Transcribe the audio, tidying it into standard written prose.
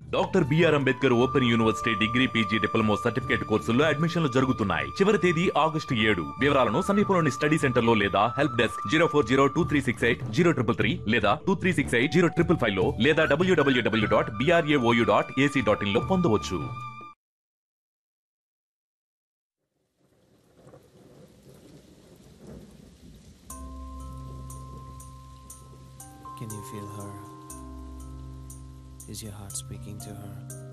Doctor BR Ambedkar open university degree PG diploma certificate కోర్సుల్లో అడ్మిషన్లు జరుగుతున్నాయి. చివరి తేదీ August 7. వివరాలను సమీపంలోని స్టడీ సెంటర్ లో లేదా హెల్ప్ డెస్క్ 04023680333 లేదా 23680555 లో లేదా www.brao.ac.in లో పొందవచ్చు. Can you feel her? Is your heart speaking to her?